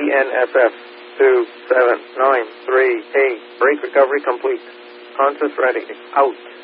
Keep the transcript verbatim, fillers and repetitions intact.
N S F two seven nine three eight. Brake recovery complete. Conscious ready. Out.